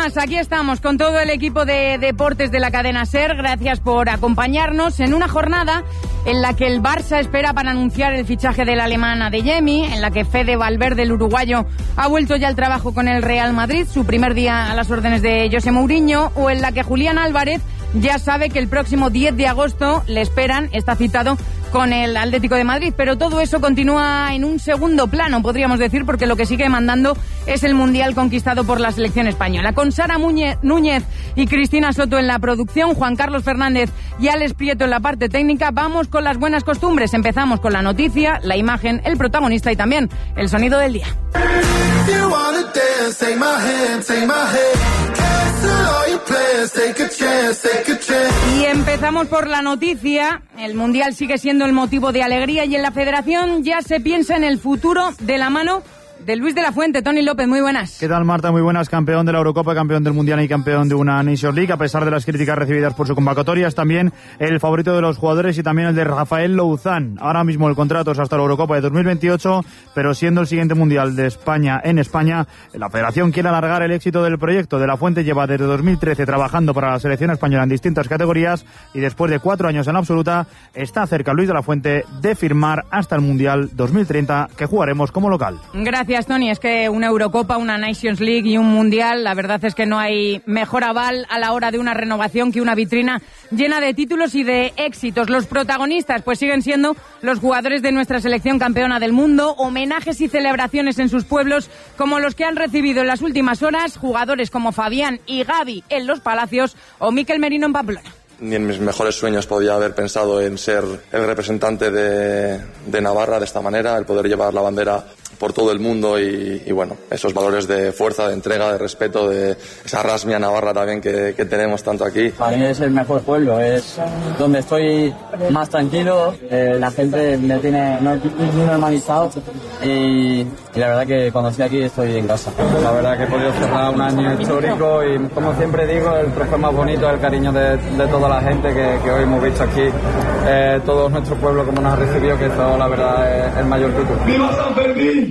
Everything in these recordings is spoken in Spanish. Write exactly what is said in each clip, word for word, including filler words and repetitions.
buenas, aquí estamos con todo el equipo de deportes de la cadena SER. Gracias por acompañarnos en una jornada en la que el Barça espera para anunciar el fichaje del alemán Adeyemi, en la que Fede Valverde, el uruguayo, ha vuelto ya al trabajo con el Real Madrid, su primer día a las órdenes de José Mourinho, o en la que Julián Álvarez ya sabe que el próximo diez de agosto le esperan, está citado con el Atlético de Madrid, pero todo eso continúa en un segundo plano, podríamos decir, porque lo que sigue mandando es el Mundial conquistado por la selección española. Con Sara Muñe, Núñez y Cristina Soto en la producción, Juan Carlos Fernández y Alex Prieto en la parte técnica, vamos con las buenas costumbres. Empezamos con la noticia, la imagen, el protagonista y también el sonido del día. Y empezamos por la noticia. El Mundial sigue siendo el motivo de alegría y en la Federación ya se piensa en el futuro de la mano de Luis de la Fuente. Tony López, muy buenas. ¿Qué tal, Marta? Muy buenas. Campeón de la Eurocopa, campeón del Mundial y campeón de una Nations League. A pesar de las críticas recibidas por su convocatoria, es también el favorito de los jugadores y también el de Rafael Louzán. Ahora mismo el contrato es hasta la Eurocopa de dos mil veintiocho, pero siendo el siguiente Mundial de España en España, la Federación quiere alargar el éxito del proyecto. De la Fuente lleva desde dos mil trece trabajando para la selección española en distintas categorías y después de cuatro años en la absoluta, está cerca Luis de la Fuente de firmar hasta el Mundial dos mil treinta, que jugaremos como local. Gracias, Tony. Es que una Eurocopa, una Nations League y un Mundial, la verdad es que no hay mejor aval a la hora de una renovación que una vitrina llena de títulos y de éxitos. Los protagonistas pues siguen siendo los jugadores de nuestra selección campeona del mundo, homenajes y celebraciones en sus pueblos como los que han recibido en las últimas horas jugadores como Fabián y Gavi en Los Palacios o Mikel Merino en Pamplona. Ni en mis mejores sueños podía haber pensado en ser el representante de, de Navarra de esta manera, el poder llevar la bandera por todo el mundo y, y bueno, esos valores de fuerza, de entrega, de respeto, de esa rasmia navarra también que, que tenemos tanto aquí. Para mí es el mejor pueblo, es donde estoy más tranquilo, eh, la gente me tiene muy normalizado y, y la verdad que cuando estoy aquí estoy en casa. La verdad que he podido cerrar un año histórico y como siempre digo, el trofeo más bonito es el cariño de, de toda la gente que, que hoy hemos visto aquí, eh, todo nuestro pueblo como nos ha recibido, que eso la verdad es el mayor título. ¡Viva San Fermín!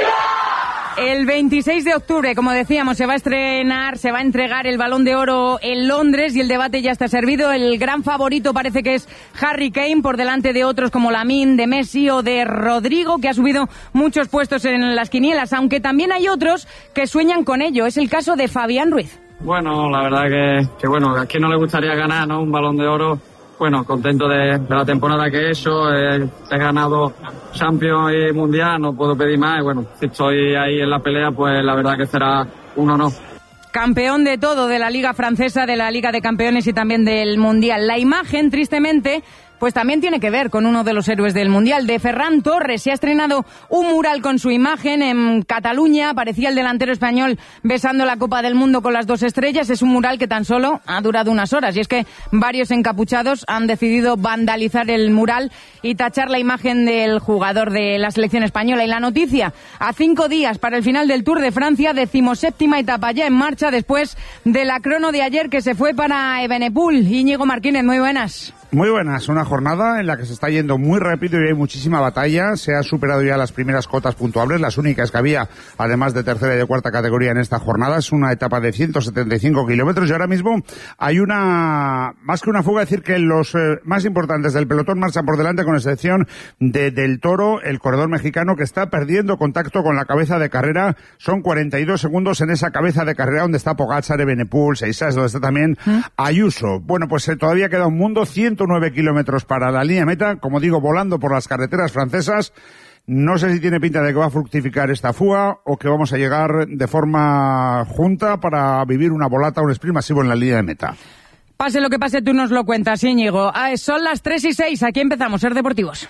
El veintiséis de octubre, como decíamos, se va a estrenar, se va a entregar el Balón de Oro en Londres y el debate ya está servido. El gran favorito parece que es Harry Kane, por delante de otros como Lamine, de Messi o de Rodrigo, que ha subido muchos puestos en las quinielas, aunque también hay otros que sueñan con ello. Es el caso de Fabián Ruiz. Bueno, la verdad que, que bueno, a quién no le gustaría ganar, ¿no? Un Balón de Oro. Bueno, contento de, de la temporada que he hecho, eh, he ganado Champions y Mundial, no puedo pedir más, y bueno, si estoy ahí en la pelea, pues la verdad que será un honor. Campeón de todo, de la Liga Francesa, de la Liga de Campeones y también del Mundial. La imagen, tristemente, pues también tiene que ver con uno de los héroes del Mundial, de Ferran Torres. Se ha estrenado un mural con su imagen en Cataluña. Aparecía el delantero español besando la Copa del Mundo con las dos estrellas. Es un mural que tan solo ha durado unas horas. Y es que varios encapuchados han decidido vandalizar el mural y tachar la imagen del jugador de la selección española. Y la noticia, a cinco días para el final del Tour de Francia, decimoséptima etapa ya en marcha después de la crono de ayer que se fue para Evenepoel. Íñigo Martínez, muy buenas. Muy buenas, una jornada en la que se está yendo muy rápido y hay muchísima batalla. Se han superado ya las primeras cotas puntuables, las únicas que había, además de tercera y de cuarta categoría en esta jornada. Es una etapa de ciento setenta y cinco kilómetros y ahora mismo hay una, más que una fuga, decir que los eh, más importantes del pelotón marchan por delante, con excepción de Del Toro, el corredor mexicano, que está perdiendo contacto con la cabeza de carrera. Son cuarenta y dos segundos en esa cabeza de carrera donde está Pogačar, Evenepoel, Seixas, donde está también ¿Mm? Ayuso. Bueno, pues eh, todavía queda un mundo, ciento nueve kilómetros para la línea meta, como digo, volando por las carreteras francesas. No sé si tiene pinta de que va a fructificar esta fuga o que vamos a llegar de forma junta para vivir una volata, un sprint masivo en la línea de meta. Pase lo que pase, tú nos lo cuentas, Íñigo. Ah, son las tres y seis, aquí empezamos, Ser Deportivos.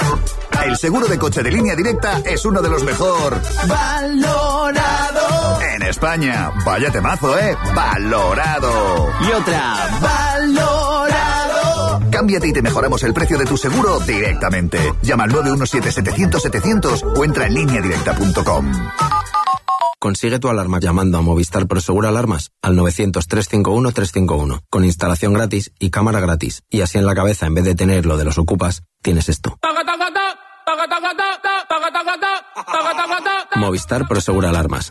El seguro de coche de Línea Directa es uno de los mejor valorado en España. Vaya temazo, ¿eh? Valorado. Y otra, valorado. Cámbiate y te mejoramos el precio de tu seguro directamente. Llama al nueve uno siete, setecientos, setecientos o entra en línea directa punto com. Consigue tu alarma llamando a Movistar Prosegur Alarmas al novecientos, trescientos cincuenta y uno, trescientos cincuenta y uno, con instalación gratis y cámara gratis. Y así en la cabeza, en vez de tener lo de los ocupas, tienes esto. Movistar Prosegura Alarmas.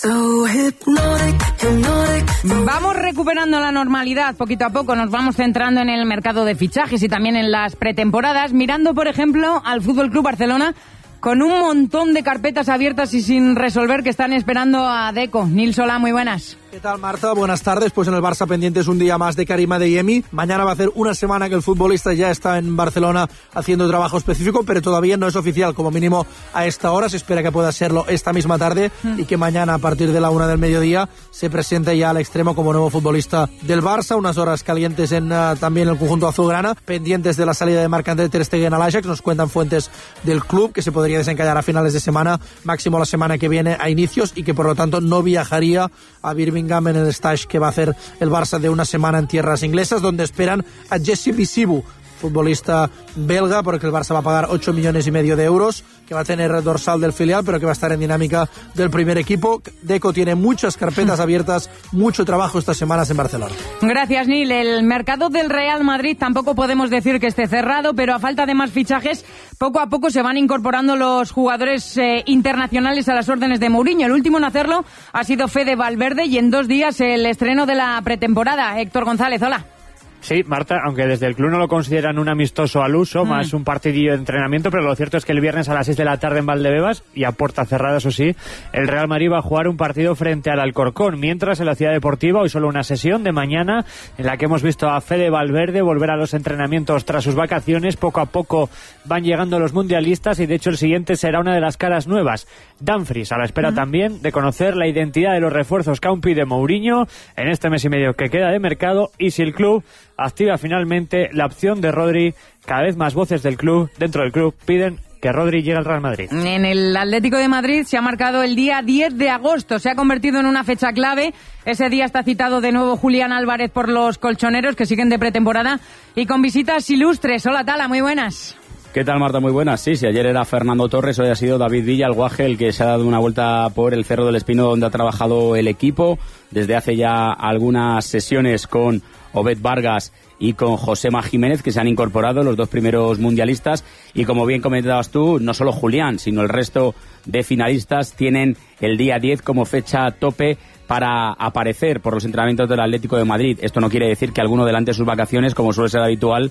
Vamos recuperando la normalidad poquito a poco, nos vamos centrando en el mercado de fichajes y también en las pretemporadas, mirando por ejemplo al F C Barcelona con un montón de carpetas abiertas y sin resolver que están esperando a Deco. Nil Solá, muy buenas. ¿Qué tal, Marta? Buenas tardes. Pues en el Barça pendientes un día más de Karim Adeyemi. Mañana va a hacer una semana que el futbolista ya está en Barcelona haciendo trabajo específico, pero todavía no es oficial, como mínimo a esta hora. Se espera que pueda serlo esta misma tarde mm. y que mañana a partir de la una del mediodía se presente ya al extremo como nuevo futbolista del Barça. Unas horas calientes en uh, también el conjunto azulgrana, pendientes de la salida de Marc-André ter Stegen al Ajax. Nos cuentan fuentes del club que se podría desencallar a finales de semana, máximo la semana que viene a inicios, y que por lo tanto no viajaría a Birmingham en el stage que va a hacer el Barça de una semana en tierras inglesas, donde esperan a Jesse Bisibu, futbolista belga, porque el Barça va a pagar ocho millones y medio de euros, que va a tener dorsal del filial, pero que va a estar en dinámica del primer equipo. Deco tiene muchas carpetas abiertas, mucho trabajo estas semanas en Barcelona. Gracias, Nil. El mercado del Real Madrid tampoco podemos decir que esté cerrado, pero a falta de más fichajes, poco a poco se van incorporando los jugadores eh, internacionales a las órdenes de Mourinho. El último en hacerlo ha sido Fede Valverde, y en dos días el estreno de la pretemporada. Héctor González, hola. Sí, Marta, aunque desde el club no lo consideran un amistoso al uso, mm. más un partidillo de entrenamiento, pero lo cierto es que el viernes a las seis de la tarde en Valdebebas, y a puerta cerrada, eso sí, el Real Madrid va a jugar un partido frente al Alcorcón, mientras en la Ciudad Deportiva hoy solo una sesión de mañana en la que hemos visto a Fede Valverde volver a los entrenamientos tras sus vacaciones. Poco a poco van llegando los mundialistas, y de hecho el siguiente será una de las caras nuevas, Dumfries, a la espera mm. también de conocer la identidad de los refuerzos que aún pide Mourinho en este mes y medio que queda de mercado, y si el club activa finalmente la opción de Rodri. Cada vez más voces del club, dentro del club, piden que Rodri llegue al Real Madrid. En el Atlético de Madrid se ha marcado el día diez de agosto, se ha convertido en una fecha clave. Ese día está citado de nuevo Julián Álvarez por los colchoneros, que siguen de pretemporada y con visitas ilustres. Hola, Tala, muy buenas. ¿Qué tal, Marta? Muy buenas. Sí, si ayer era Fernando Torres, hoy ha sido David Villa, el guaje, el que se ha dado una vuelta por el Cerro del Espino, donde ha trabajado el equipo desde hace ya algunas sesiones con Obed Vargas y con Josema Jiménez, que se han incorporado los dos primeros mundialistas. Y como bien comentabas tú, no solo Julián, sino el resto de finalistas tienen el día diez como fecha tope para aparecer por los entrenamientos del Atlético de Madrid. Esto no quiere decir que alguno adelante sus vacaciones, como suele ser habitual,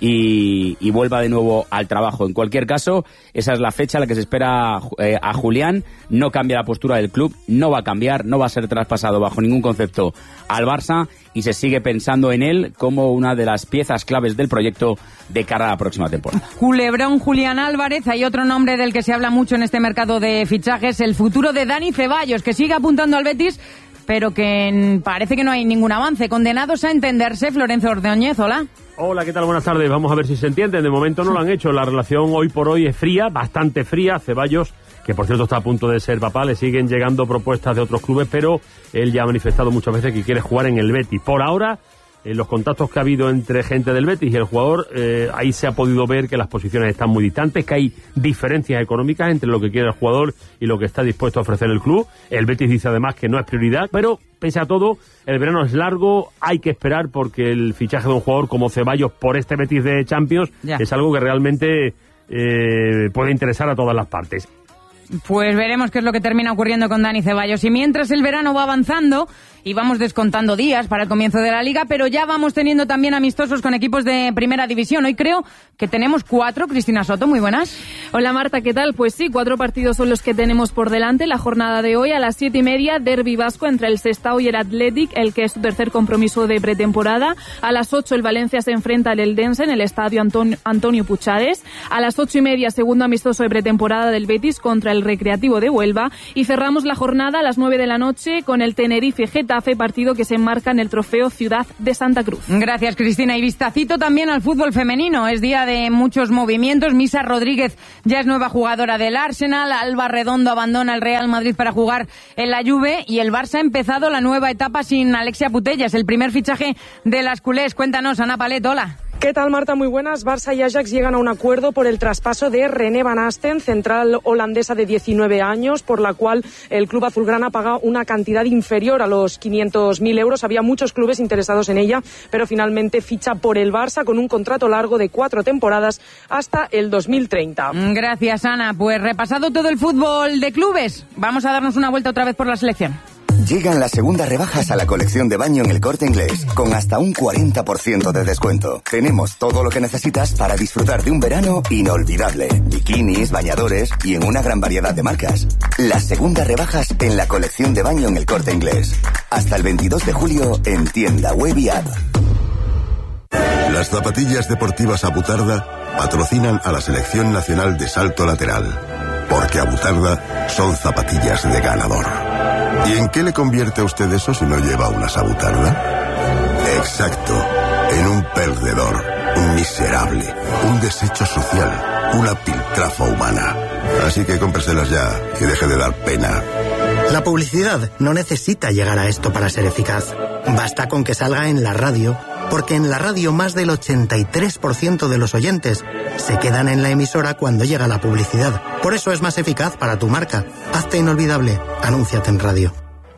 y, y vuelva de nuevo al trabajo. En cualquier caso, esa es la fecha a la que se espera eh, a Julián. No cambia la postura del club, no va a cambiar, no va a ser traspasado bajo ningún concepto al Barça, y se sigue pensando en él como una de las piezas claves del proyecto de cara a la próxima temporada. Culebrón Julián Álvarez. Hay otro nombre del que se habla mucho en este mercado de fichajes, el futuro de Dani Ceballos, que sigue apuntando al Betis, pero que parece que no hay ningún avance. Condenados a entenderse. Florencio Ordóñez, hola. Hola, ¿qué tal? Buenas tardes. Vamos a ver si se entienden. De momento no lo han hecho. La relación hoy por hoy es fría, bastante fría. Ceballos, que por cierto está a punto de ser papá, le siguen llegando propuestas de otros clubes, pero él ya ha manifestado muchas veces que quiere jugar en el Betis. Por ahora, en los contactos que ha habido entre gente del Betis y el jugador, eh, ahí se ha podido ver que las posiciones están muy distantes, que hay diferencias económicas entre lo que quiere el jugador y lo que está dispuesto a ofrecer el club. El Betis dice además que no es prioridad, pero pese a todo, el verano es largo, hay que esperar, porque el fichaje de un jugador como Ceballos por este Betis de Champions ya es algo que realmente eh, puede interesar a todas las partes. Pues veremos qué es lo que termina ocurriendo con Dani Ceballos. Y mientras el verano va avanzando y vamos descontando días para el comienzo de la Liga, pero ya vamos teniendo también amistosos con equipos de Primera División. Hoy creo que tenemos cuatro. Cristina Soto, muy buenas. Hola, Marta, ¿qué tal? Pues sí, cuatro partidos son los que tenemos por delante. La jornada de hoy a las siete y media, derbi vasco entre el Sestao y el Athletic, el que es su tercer compromiso de pretemporada. A las ocho el Valencia se enfrenta al Eldense en el estadio Antonio, Antonio Puchades. A las ocho y media, segundo amistoso de pretemporada del Betis contra el Recreativo de Huelva. Y cerramos la jornada a las nueve de la noche con el Tenerife Getafe, partido que se enmarca en el trofeo Ciudad de Santa Cruz. Gracias, Cristina. Y vistacito también al fútbol femenino. Es día de muchos movimientos. Misa Rodríguez ya es nueva jugadora del Arsenal. Alba Redondo abandona el Real Madrid para jugar en la Juve. Y el Barça ha empezado la nueva etapa sin Alexia Putellas, el primer fichaje de las culés. Cuéntanos, Ana Palet, hola. ¿Qué tal, Marta? Muy buenas. Barça y Ajax llegan a un acuerdo por el traspaso de René Van Asten, central holandesa de diecinueve años, por la cual el club azulgrana paga una cantidad inferior a los quinientos mil euros. Había muchos clubes interesados en ella, pero finalmente ficha por el Barça con un contrato largo de cuatro temporadas hasta el dos mil treinta. Gracias, Ana. Pues repasado todo el fútbol de clubes, vamos a darnos una vuelta otra vez por la selección. Llegan las segundas rebajas a la colección de baño en El Corte Inglés, con hasta un cuarenta por ciento de descuento. Tenemos todo lo que necesitas para disfrutar de un verano inolvidable. Bikinis, bañadores y en una gran variedad de marcas. Las segundas rebajas en la colección de baño en El Corte Inglés. Hasta el veintidós de julio en tienda web y app. Las zapatillas deportivas Abutarda patrocinan a la Selección Nacional de Salto Lateral. Porque Abutarda son zapatillas de ganador. ¿Y en qué le convierte a usted eso si no lleva una Abutarda? Exacto, en un perdedor, un miserable, un desecho social, una piltrafa humana. Así que cómpreselas ya y deje de dar pena. La publicidad no necesita llegar a esto para ser eficaz. Basta con que salga en la radio, porque en la radio más del ochenta y tres por ciento de los oyentes se quedan en la emisora cuando llega la publicidad. Por eso es más eficaz para tu marca. Hazte inolvidable. Anúnciate en radio.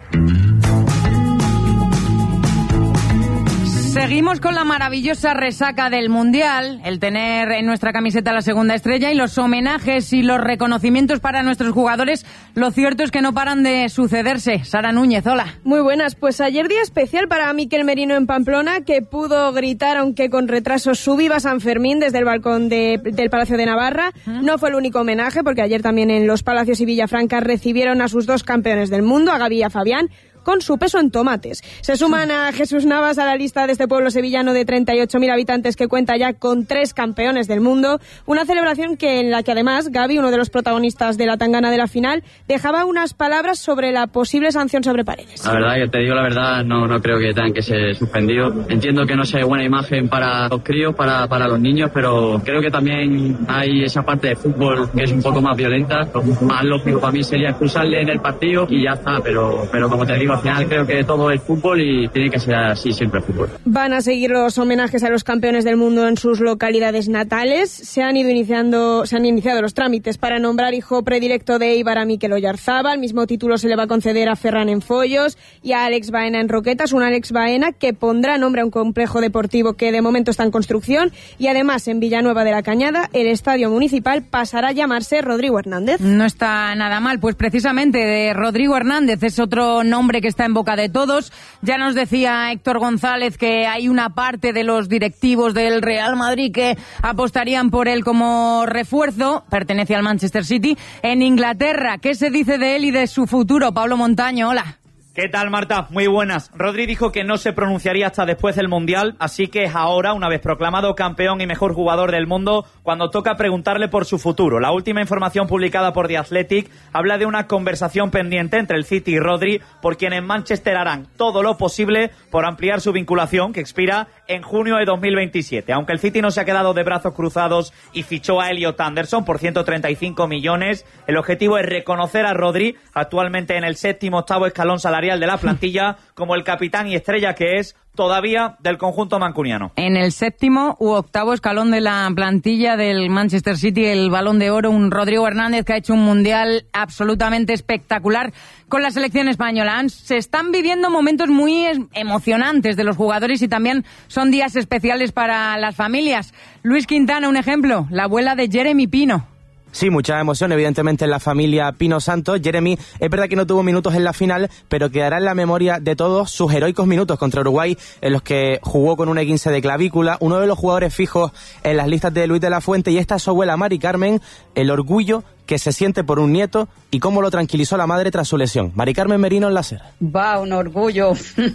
Seguimos con la maravillosa resaca del Mundial, el tener en nuestra camiseta la segunda estrella y los homenajes y los reconocimientos para nuestros jugadores. Lo cierto es que no paran de sucederse. Sara Núñez, hola. Muy buenas. Pues ayer día especial para Mikel Merino en Pamplona, que pudo gritar, aunque con retraso, su viva San Fermín desde el balcón de, del Palacio de Navarra. ¿Mm? No fue el único homenaje, porque ayer también en Los Palacios y Villafranca recibieron a sus dos campeones del mundo, a Gavi y a Fabián, con su peso en tomates. Se suman a Jesús Navas a la lista de este pueblo sevillano de treinta y ocho mil habitantes que cuenta ya con tres campeones del mundo. Una celebración que en la que además Gavi, uno de los protagonistas de la tangana de la final, dejaba unas palabras sobre la posible sanción sobre Paredes. La verdad, que te digo la verdad, no, no creo que tengan que ser suspendidos. Entiendo que no sea buena imagen para los críos, para, para los niños, pero creo que también hay esa parte de fútbol que es un poco más violenta. Lo más lógico para mí sería expulsarle en el partido y ya está, pero, pero como te digo, al final creo que todo es fútbol y tiene que ser así siempre el fútbol. Van a seguir los homenajes a los campeones del mundo en sus localidades natales. Se han ido iniciando, se han iniciado los trámites para nombrar hijo predilecto de Eibar a Mikel Oyarzabal. El mismo título se le va a conceder a Ferran en Follos y a Alex Baena en Roquetas. Un Alex Baena que pondrá nombre a un complejo deportivo que de momento está en construcción, y además en Villanueva de la Cañada el estadio municipal pasará a llamarse Rodrigo Hernández. No está nada mal, pues precisamente de Rodrigo Hernández es otro nombre que está en boca de todos. Ya nos decía Héctor González que hay una parte de los directivos del Real Madrid que apostarían por él como refuerzo. Pertenece al Manchester City. En Inglaterra, ¿qué se dice de él y de su futuro? Pablo Montaño, hola. ¿Qué tal, Marta? Muy buenas. Rodri dijo que no se pronunciaría hasta después del Mundial, así que es ahora, una vez proclamado campeón y mejor jugador del mundo, cuando toca preguntarle por su futuro. La última información publicada por The Athletic habla de una conversación pendiente entre el City y Rodri, por quien en Manchester harán todo lo posible por ampliar su vinculación, que expira en junio de dos mil veintisiete. Aunque el City no se ha quedado de brazos cruzados y fichó a Elliot Anderson por ciento treinta y cinco millones, el objetivo es reconocer a Rodri, actualmente en el séptimo octavo escalón salarial de la plantilla, como el capitán y estrella que es todavía del conjunto mancuniano. En el séptimo u octavo escalón de la plantilla del Manchester City, el Balón de Oro, un Rodrigo Hernández que ha hecho un mundial absolutamente espectacular con la selección española. Se están viviendo momentos muy emocionantes de los jugadores y también son días especiales para las familias. Luis Quintana, un ejemplo, la abuela de Jeremy Pino. Sí, mucha emoción, evidentemente, en la familia Pino Santos. Jeremy, es verdad que no tuvo minutos en la final, pero quedará en la memoria de todos sus heroicos minutos contra Uruguay, en los que jugó con un esguince de clavícula, uno de los jugadores fijos en las listas de Luis de la Fuente, y esta es su abuela Mari Carmen, el orgullo que se siente por un nieto y cómo lo tranquilizó la madre tras su lesión. Mari Carmen Merino en la SER. Va, un orgullo.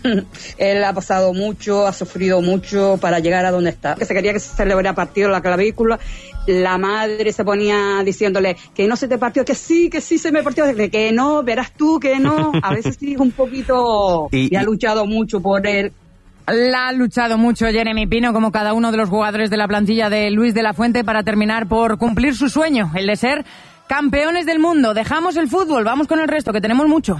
Él ha pasado mucho, ha sufrido mucho para llegar a donde está. Que se quería que se celebrara partido la clavícula. La madre se ponía diciéndole que no se te partió, que sí, que sí se me partió, que no, verás tú que no. A veces sí es un poquito... y, y ha luchado mucho por él. La ha luchado mucho Jeremy Pino, como cada uno de los jugadores de la plantilla de Luis de la Fuente, para terminar por cumplir su sueño, el de ser campeones del mundo. Dejamos el fútbol, vamos con el resto, que tenemos mucho.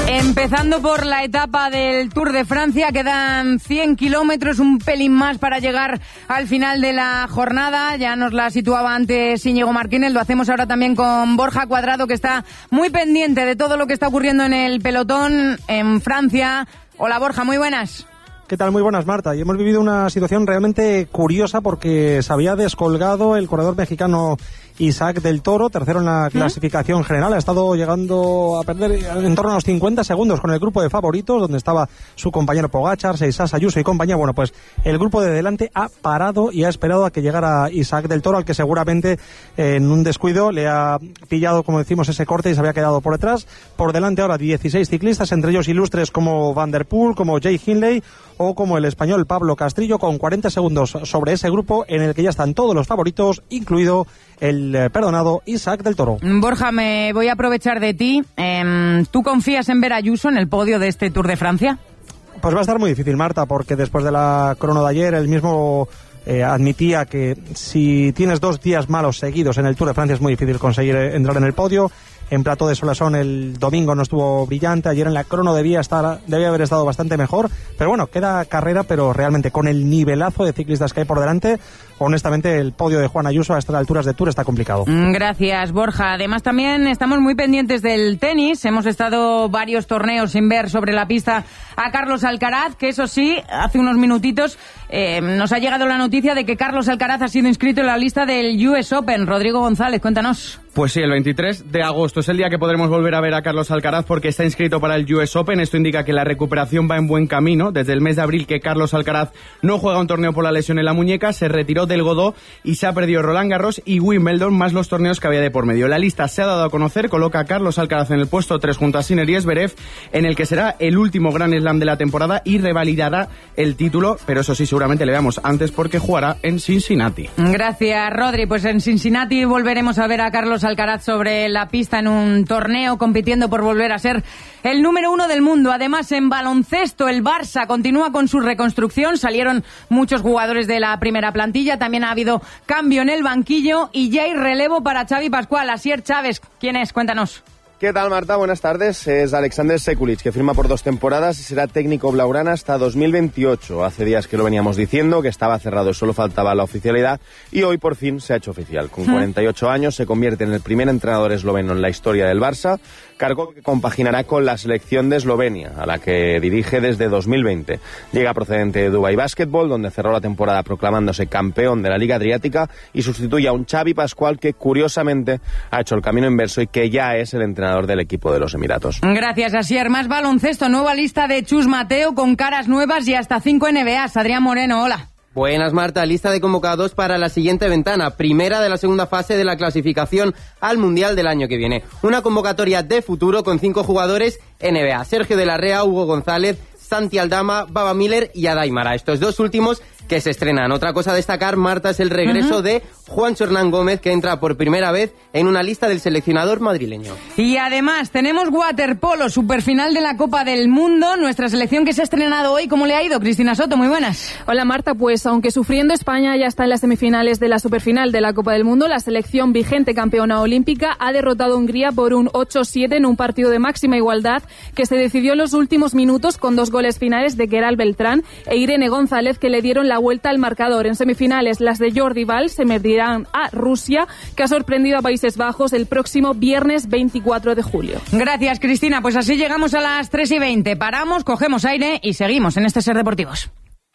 Empezando por la etapa del Tour de Francia, quedan cien kilómetros, un pelín más para llegar al final de la jornada. Ya nos la situaba antes Íñigo Martínez, lo hacemos ahora también con Borja Cuadrado, que está muy pendiente de todo lo que está ocurriendo en el pelotón en Francia. Hola Borja, muy buenas. ¿Qué tal? Muy buenas, Marta. Y hemos vivido una situación realmente curiosa porque se había descolgado el corredor mexicano Isaac del Toro, tercero en la clasificación general. Ha estado llegando a perder en torno a los cincuenta segundos con el grupo de favoritos, donde estaba su compañero Pogačar, Seisas, Ayuso y compañía. Bueno, pues el grupo de delante ha parado y ha esperado a que llegara Isaac del Toro, al que seguramente eh, en un descuido le ha pillado, como decimos, ese corte y se había quedado por detrás. Por delante ahora dieciséis ciclistas, entre ellos ilustres como Van der Poel, como Jay Hindley o como el español Pablo Castrillo, con cuarenta segundos sobre ese grupo en el que ya están todos los favoritos, incluido el eh, perdonado Isaac del Toro. Borja, me voy a aprovechar de ti. Eh, ¿Tú confías en ver a Ayuso en el podio de este Tour de Francia? Pues va a estar muy difícil, Marta, porque después de la crono de ayer, el mismo eh, admitía que si tienes dos días malos seguidos en el Tour de Francia es muy difícil conseguir eh, entrar en el podio. En Plató de Solasón el domingo no estuvo brillante, ayer en la crono debía estar, debía haber estado bastante mejor, pero bueno, queda carrera, pero realmente con el nivelazo de ciclistas que hay por delante, honestamente el podio de Juan Ayuso a estas alturas de Tour está complicado. Gracias, Borja. Además también estamos muy pendientes del tenis, hemos estado varios torneos sin ver sobre la pista a Carlos Alcaraz, que eso sí, hace unos minutitos eh, nos ha llegado la noticia de que Carlos Alcaraz ha sido inscrito en la lista del U S Open. Rodrigo González, cuéntanos. Pues sí, el veintitrés de agosto es el día que podremos volver a ver a Carlos Alcaraz porque está inscrito para el U S Open. Esto indica que la recuperación va en buen camino. Desde el mes de abril que Carlos Alcaraz no juega un torneo por la lesión en la muñeca, se retiró del Godó y se ha perdido Roland Garros y Wimbledon, más los torneos que había de por medio. La lista se ha dado a conocer, coloca a Carlos Alcaraz en el puesto tres junto a Sinner y Zverev, en el que será el último Grand Slam de la temporada y revalidará el título, pero eso sí, seguramente le veamos antes porque jugará en Cincinnati. Gracias, Rodri. Pues en Cincinnati volveremos a ver a Carlos Alcaraz sobre la pista en un torneo, compitiendo por volver a ser el número uno del mundo. Además, en baloncesto, el Barça continúa con su reconstrucción. Salieron muchos jugadores de la primera plantilla. También ha habido cambio en el banquillo y ya hay relevo para Xavi Pascual. Asier Chávez, ¿quién es? Cuéntanos. ¿Qué tal, Marta? Buenas tardes. Es Alexander Sekulic, que firma por dos temporadas y será técnico blaugrana hasta dos mil veintiocho. Hace días que lo veníamos diciendo, que estaba cerrado, solo faltaba la oficialidad, y hoy por fin se ha hecho oficial. Con cuarenta y ocho años se convierte en el primer entrenador esloveno en la historia del Barça, cargo que compaginará con la selección de Eslovenia, a la que dirige desde dos mil veinte. Llega procedente de Dubai Basketball, donde cerró la temporada proclamándose campeón de la Liga Adriática, y sustituye a un Xavi Pascual que, curiosamente, ha hecho el camino inverso y que ya es el entrenador del equipo de los Emiratos. Gracias, Asier. Más baloncesto, nueva lista de Chus Mateo con caras nuevas y hasta cinco N B As. Adrián Moreno, hola. Buenas, Marta. Lista de convocados para la siguiente ventana, primera de la segunda fase de la clasificación al Mundial del año que viene. Una convocatoria de futuro con cinco jugadores N B A. Sergio de la Rea, Hugo González, Santi Aldama, Baba Miller y Adaimara. Estos dos últimos que se estrenan. Otra cosa a destacar, Marta, es el regreso uh-huh. de Juancho Hernán Gómez, que entra por primera vez en una lista del seleccionador madrileño. Y además tenemos waterpolo, superfinal de la Copa del Mundo, nuestra selección que se ha estrenado hoy. ¿Cómo le ha ido? Cristina Soto, muy buenas. Hola, Marta. Pues aunque sufriendo, España ya está en las semifinales de la superfinal de la Copa del Mundo. La selección vigente campeona olímpica ha derrotado a Hungría por un ocho siete en un partido de máxima igualdad que se decidió en los últimos minutos con dos goles finales de Queralt Beltrán e Irene González, que le dieron la vuelta al marcador. En semifinales, las de Jordi Valls se medirán a Rusia, que ha sorprendido a Países Bajos el próximo viernes veinticuatro de julio. Gracias, Cristina. Pues así llegamos a las tres y veinte. Paramos, cogemos aire y seguimos en este Ser Deportivos.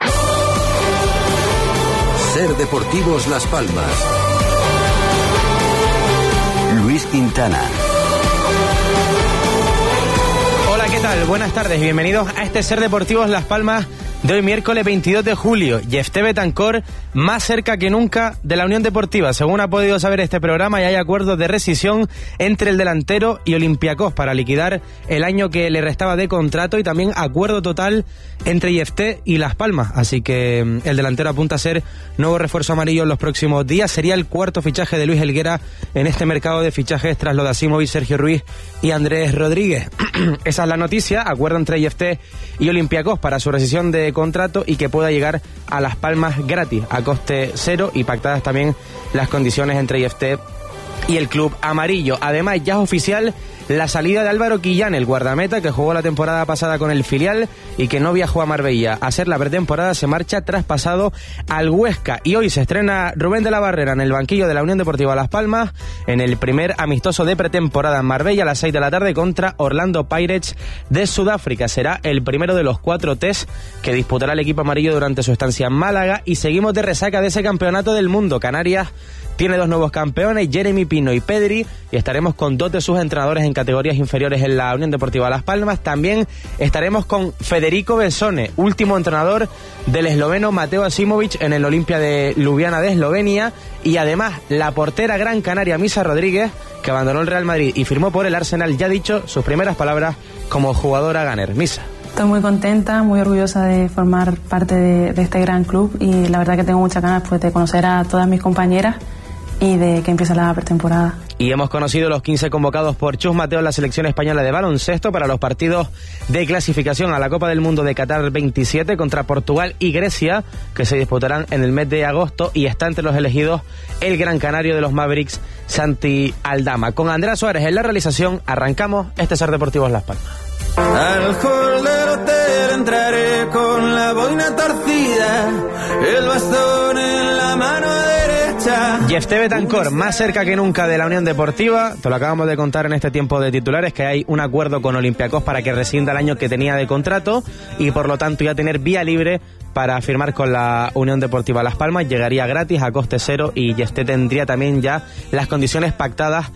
Ser Deportivos Las Palmas. Luis Quintana. Hola, ¿qué tal? Buenas tardes y bienvenidos a este Ser Deportivos Las Palmas de hoy miércoles veintidós de julio. Jefté Betancor más cerca que nunca de la Unión Deportiva. Según ha podido saber este programa, ya hay acuerdos de rescisión entre el delantero y Olympiacos para liquidar el año que le restaba de contrato, y también acuerdo total entre Jefté y Las Palmas. Así que el delantero apunta a ser nuevo refuerzo amarillo en los próximos días. Sería el cuarto fichaje de Luis Helguera en este mercado de fichajes tras lo de Asimovic, Sergio Ruiz y Andrés Rodríguez. Esa es la noticia, acuerdo entre Jefté y Olympiacos para su rescisión de contrato y que pueda llegar a Las Palmas gratis, a coste cero, y pactadas también las condiciones entre Jefté y el club amarillo. Además, ya es oficial la salida de Álvaro Quillán, el guardameta que jugó la temporada pasada con el filial y que no viajó a Marbella a hacer la pretemporada, se marcha traspasado al Huesca. Y hoy se estrena Rubén de la Barrera en el banquillo de la Unión Deportiva Las Palmas en el primer amistoso de pretemporada en Marbella a las seis de la tarde contra Orlando Pirates de Sudáfrica. Será el primero de los cuatro test que disputará el equipo amarillo durante su estancia en Málaga. Y seguimos de resaca de ese campeonato del mundo. Canarias tiene dos nuevos campeones, Jeremy Pino y Pedri, y estaremos con dos de sus entrenadores en categorías inferiores en la Unión Deportiva Las Palmas. También estaremos con Federico Bessone, último entrenador del esloveno Mateo Asimovic en el Olimpia de Ljubljana de Eslovenia, y además la portera gran canaria Misa Rodríguez, que abandonó el Real Madrid y firmó por el Arsenal, ya ha dicho sus primeras palabras como jugadora gunner. Misa. Estoy muy contenta, muy orgullosa de formar parte de, de este gran club, y la verdad que tengo muchas ganas pues, de conocer a todas mis compañeras y de que empiece la pretemporada. Y hemos conocido los quince convocados por Chus Mateo en la selección española de baloncesto para los partidos de clasificación a la Copa del Mundo de Qatar veintisiete contra Portugal y Grecia, que se disputarán en el mes de agosto, y está entre los elegidos el gran canario de los Mavericks, Santi Aldama. Con Andrea Suárez en la realización, arrancamos este Ser Deportivos Las Palmas. Al hall del hotel entraré con la boina torcida, el bastón en la mano derecha. Jefté Betancor, más cerca que nunca de la Unión Deportiva. Te lo acabamos de contar en este tiempo de titulares, que hay un acuerdo con Olympiacos para que rescinda el año que tenía de contrato y por lo tanto ya tener vía libre para firmar con la Unión Deportiva Las Palmas. Llegaría gratis, a coste cero, y Jefté tendría también ya las condiciones pactadas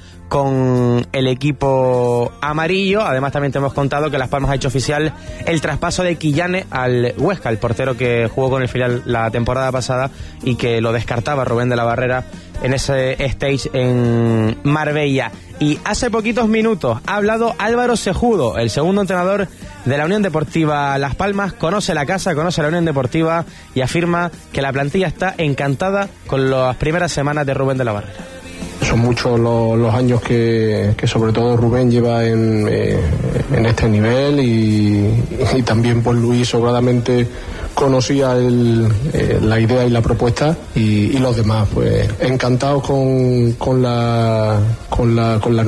con el equipo amarillo. Además también te hemos contado que Las Palmas ha hecho oficial el traspaso de Quillane al Huesca, el portero que jugó con el filial la temporada pasada y que lo descartaba Rubén de la Barrera en ese stage en Marbella. Y hace poquitos minutos ha hablado Álvaro Cejudo, el segundo entrenador de la Unión Deportiva Las Palmas. Conoce la casa, conoce la Unión Deportiva y afirma que la plantilla está encantada con las primeras semanas de Rubén de la Barrera. Son muchos los, los años que, que sobre todo Rubén lleva en, eh, en este nivel, y, y también pues Luis sobradamente conocía el, eh, la idea y la propuesta, y, y los demás pues encantados con, con la con la con las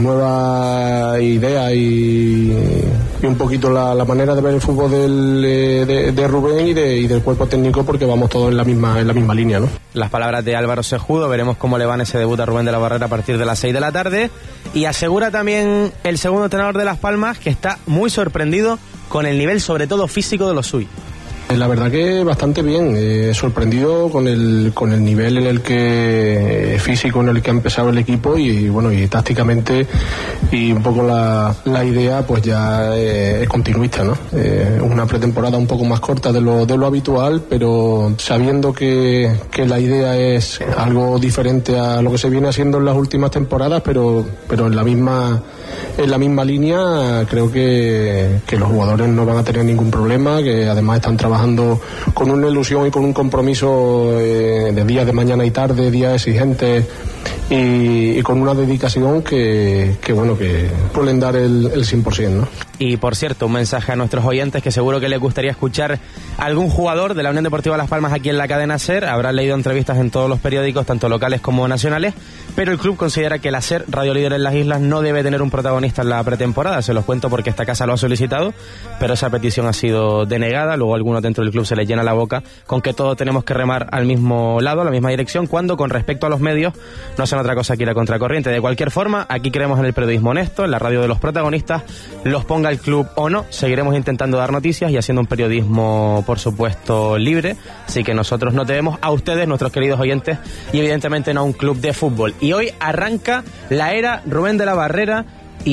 nuevas ideas y, y un poquito la, la manera de ver el fútbol del, de, de Rubén y, de, y del cuerpo técnico, porque vamos todos en la misma en la misma línea, ¿no? Las palabras de Álvaro Cejudo. Veremos cómo le va en ese debut a Rubén de la Barrera a partir de las seis de la tarde. Y asegura también el segundo entrenador de Las Palmas que está muy sorprendido con el nivel, sobre todo físico, de los suyos. La verdad que bastante bien, eh, sorprendido con el con el nivel en el que físico en el que ha empezado el equipo, y bueno, y tácticamente, y un poco la, la idea pues ya eh, es continuista, ¿no? Eh, una pretemporada un poco más corta de lo de lo habitual, pero sabiendo que, que la idea es algo diferente a lo que se viene haciendo en las últimas temporadas, pero pero en la misma en la misma línea. Creo que, que los jugadores no van a tener ningún problema, que además están trabajando con una ilusión y con un compromiso eh, de días de mañana y tarde, días exigentes, y, y con una dedicación que, que bueno, que pueden dar el, el cien por ciento, ¿no? Y por cierto, un mensaje a nuestros oyentes, que seguro que les gustaría escuchar a algún jugador de la Unión Deportiva Las Palmas aquí en la cadena SER. Habrán leído entrevistas en todos los periódicos, tanto locales como nacionales, pero el club considera que la SER, radio líder en las islas, no debe tener un protagonista en la pretemporada. Se los cuento porque esta casa lo ha solicitado, pero esa petición ha sido denegada. Luego a algunos dentro del club se les llena la boca con que todos tenemos que remar al mismo lado, a la misma dirección, cuando con respecto a los medios no hacen otra cosa que ir a contracorriente. De cualquier forma, aquí creemos en el periodismo honesto, en la radio de los protagonistas, los ponga el club o no. Seguiremos intentando dar noticias y haciendo un periodismo, por supuesto, libre. Así que nosotros no debemos a ustedes, nuestros queridos oyentes, y evidentemente no a un club de fútbol. Y hoy arranca la era Rubén de la Barrera,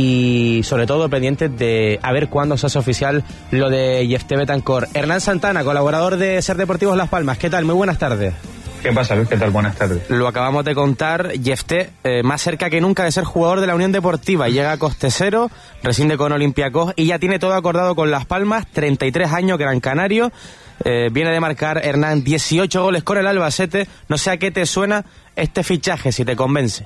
y sobre todo pendientes de a ver cuándo se hace oficial lo de Jefté Betancor. Hernán Santana, colaborador de Ser Deportivos Las Palmas. ¿Qué tal? Muy buenas tardes. ¿Qué pasa, Luis? ¿Qué tal? Buenas tardes. Lo acabamos de contar, Jefté, eh, más cerca que nunca de ser jugador de la Unión Deportiva. Llega a coste cero, rescinde con Olympiacos y ya tiene todo acordado con Las Palmas. treinta y tres años, Gran Canario. Eh, viene de marcar, Hernán, dieciocho goles con el Albacete. No sé a qué te suena este fichaje, si te convence.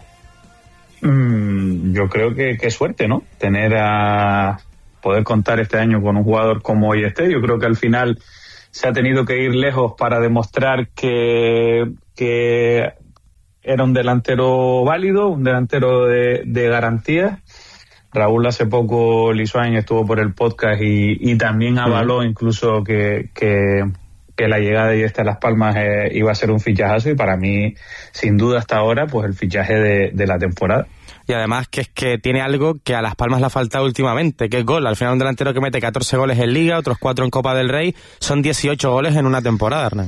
Mm, yo creo que qué suerte, ¿no? Tener a... poder contar este año con un jugador como Jefté. Yo creo que al final se ha tenido que ir lejos para demostrar que, que era un delantero válido, un delantero de, de garantía, Raúl hace poco, Lisuain, estuvo por el podcast y, y también avaló uh-huh. incluso que, que, que la llegada de Iyeste a Las Palmas eh, iba a ser un fichajazo, y para mí, sin duda hasta ahora, pues el fichaje de, de la temporada. Y además que es que tiene algo que a Las Palmas le ha faltado últimamente, que es gol. Al final un delantero que mete catorce goles en Liga, otros cuatro en Copa del Rey, son dieciocho goles en una temporada, Hernán.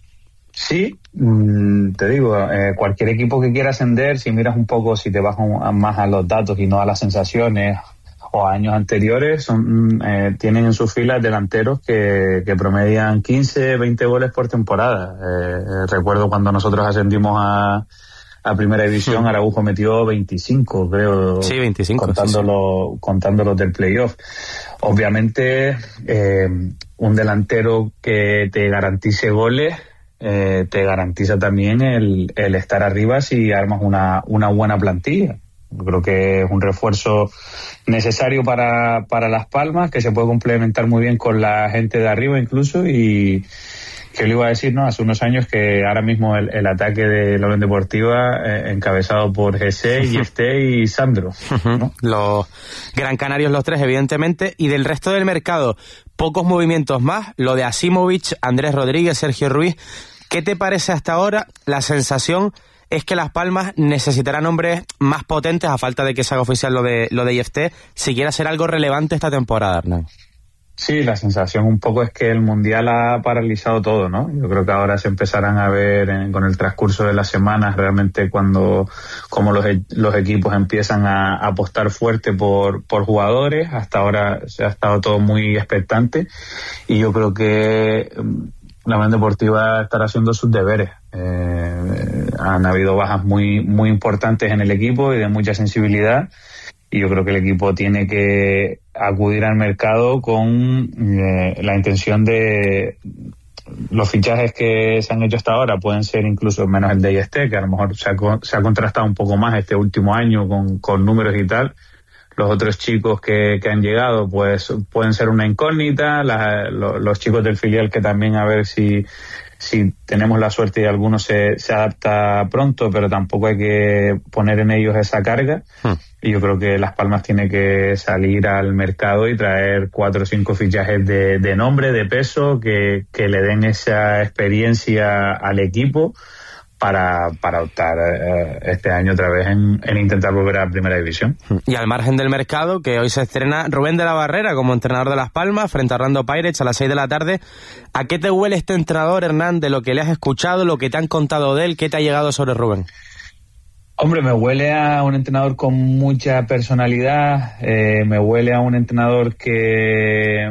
Sí, mmm, te digo, eh, cualquier equipo que quiera ascender, si miras un poco, si te vas a, más a los datos y no a las sensaciones o a años anteriores, son, eh, tienen en sus filas delanteros que, que promedian quince, veinte goles por temporada. Eh, eh, recuerdo cuando nosotros ascendimos a, a Primera División, sí. Araujo metió veinticinco, creo, sí, veinticinco, contándolo, sí, sí. contándolos del playoff. Obviamente, eh, un delantero que te garantice goles, Eh, te garantiza también el, el estar arriba si armas una, una buena plantilla. Yo creo que es un refuerzo necesario para, para Las Palmas, que se puede complementar muy bien con la gente de arriba incluso, y que le iba a decir, ¿no? Hace unos años que ahora mismo el, el ataque de la Unión Deportiva eh, encabezado por Jesse, Iyeste y Sandro, ¿no? Los gran canarios los tres, evidentemente, y del resto del mercado, pocos movimientos más, lo de Asimovic, Andrés Rodríguez, Sergio Ruiz. ¿Qué te parece hasta ahora? La sensación es que Las Palmas necesitará nombres más potentes, a falta de que se haga oficial lo de lo de Iyeste, si quiere ser algo relevante esta temporada, Hernán. Sí, la sensación un poco es que el Mundial ha paralizado todo, ¿no? Yo creo que ahora se empezarán a ver en, con el transcurso de las semanas realmente cuando como los, los equipos empiezan a, a apostar fuerte por, por jugadores. Hasta ahora se ha estado todo muy expectante y yo creo que la Unión Deportiva estará haciendo sus deberes. Eh, han habido bajas muy, muy importantes en el equipo y de mucha sensibilidad. Y yo creo que el equipo tiene que acudir al mercado con eh, la intención de... Los fichajes que se han hecho hasta ahora pueden ser incluso menos el de Iyeste, que a lo mejor se ha, se ha contrastado un poco más este último año con, con números y tal. Los otros chicos que, que han llegado pues pueden ser una incógnita. La, lo, los chicos del filial que también a ver si... si tenemos la suerte y alguno se, se adapta pronto, pero tampoco hay que poner en ellos esa carga. Hmm. Y yo creo que Las Palmas tiene que salir al mercado y traer cuatro o cinco fichajes de, de nombre, de peso, que, que le den esa experiencia al equipo para, para optar eh, este año otra vez en, en intentar volver a Primera División. Y al margen del mercado, que hoy se estrena Rubén de la Barrera como entrenador de Las Palmas frente a Orlando Pirates a las seis de la tarde. ¿A qué te huele este entrenador, Hernán, de lo que le has escuchado, lo que te han contado de él? ¿Qué te ha llegado sobre Rubén? Hombre, me huele a un entrenador con mucha personalidad, eh, me huele a un entrenador que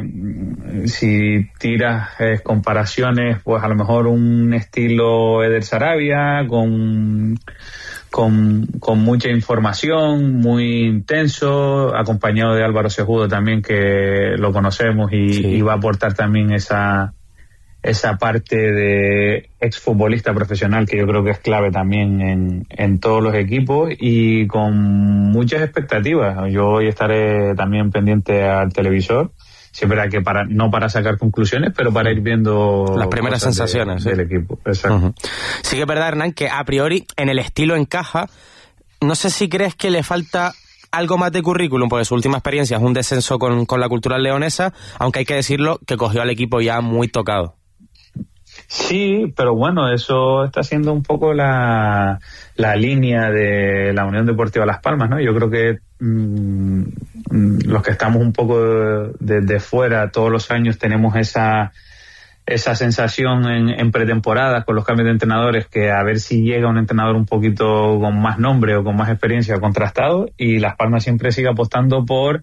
si tiras eh, comparaciones, pues a lo mejor un estilo Eder Sarabia, con, con, con mucha información, muy intenso, acompañado de Álvaro Cejudo también, que lo conocemos y, sí. y va a aportar también esa... esa parte de exfutbolista profesional que yo creo que es clave también en, en todos los equipos y con muchas expectativas. Yo hoy estaré también pendiente al televisor, siempre hay que para, no para sacar conclusiones, pero para ir viendo las primeras sensaciones de, ¿sí? del equipo. Exacto. Uh-huh. Sí que es verdad, Hernán, que a priori en el estilo encaja. No sé si crees que le falta algo más de currículum, porque su última experiencia es un descenso con, con la Cultural Leonesa, aunque hay que decirlo que cogió al equipo ya muy tocado. Sí, pero bueno, eso está siendo un poco la, la línea de la Unión Deportiva Las Palmas, ¿no? Yo creo que mmm, los que estamos un poco desde de fuera todos los años tenemos esa esa sensación en, en pretemporada con los cambios de entrenadores, que a ver si llega un entrenador un poquito con más nombre o con más experiencia contrastado, y Las Palmas siempre sigue apostando por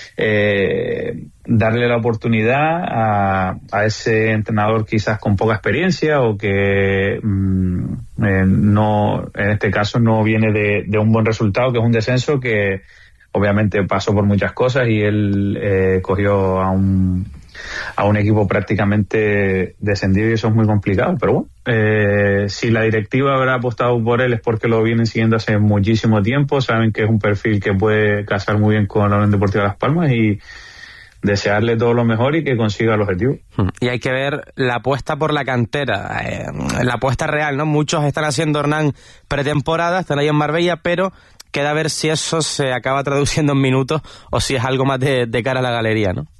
eh, darle la oportunidad a, a ese entrenador quizás con poca experiencia o que mmm, eh, no, en este caso no viene de, de un buen resultado, que es un descenso que obviamente pasó por muchas cosas y él eh, cogió a un a un equipo prácticamente descendido y eso es muy complicado, pero bueno, eh, si la directiva habrá apostado por él es porque lo vienen siguiendo hace muchísimo tiempo, saben que es un perfil que puede casar muy bien con la Unión Deportiva Las Palmas y desearle todo lo mejor y que consiga el objetivo. Y hay que ver la apuesta por la cantera, eh, la apuesta real, ¿no? Muchos están haciendo, Hernán, pretemporada, están ahí en Marbella, pero queda ver si eso se acaba traduciendo en minutos o si es algo más de, de cara a la galería, ¿no?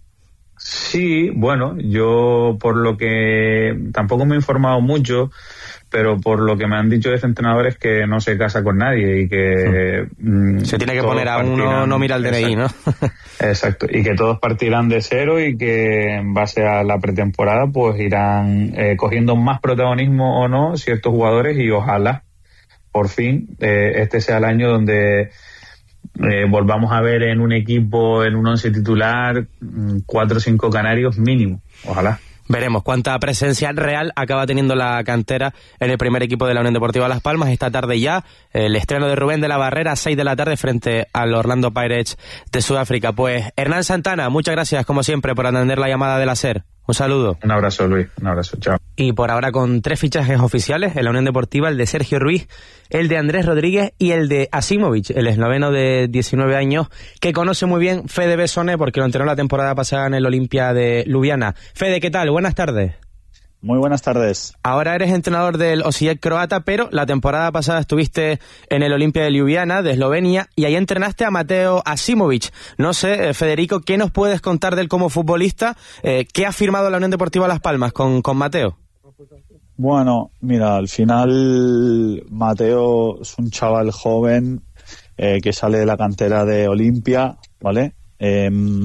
Sí, bueno, yo por lo que tampoco me he informado mucho, pero por lo que me han dicho de ese entrenador es que no se casa con nadie y que... Mm, se tiene que poner a uno, no mira el D N I, ¿no? Exacto, y que todos partirán de cero y que en base a la pretemporada pues irán eh, cogiendo más protagonismo o no ciertos jugadores y ojalá por fin eh, este sea el año donde... Eh, volvamos a ver en un equipo, en un once titular, cuatro o cinco canarios mínimo, ojalá. Veremos cuánta presencia real acaba teniendo la cantera en el primer equipo de la Unión Deportiva Las Palmas. Esta tarde ya, el estreno de Rubén de la Barrera, a seis de la tarde, frente al Orlando Pirates de Sudáfrica. Pues Hernán Santana, muchas gracias, como siempre, por atender la llamada de la SER. Un saludo. Un abrazo, Luis. Un abrazo. Chao. Y por ahora con tres fichajes oficiales en la Unión Deportiva, el de Sergio Ruiz, el de Andrés Rodríguez y el de Asimovic, el esloveno de diecinueve años, que conoce muy bien Fede Besone porque lo entrenó la temporada pasada en el Olimpia de Ljubljana. Fede, ¿qué tal? Buenas tardes. Muy buenas tardes. Ahora eres entrenador del Osijek croata, pero la temporada pasada estuviste en el Olimpia de Ljubljana, de Eslovenia, y ahí entrenaste a Mateo Asimovic. No sé, Federico, ¿qué nos puedes contar de él como futbolista? Eh, ¿Qué ha firmado la Unión Deportiva Las Palmas con, con Mateo? Bueno, mira, al final Mateo es un chaval joven eh, que sale de la cantera de Olimpia, ¿vale? Eh,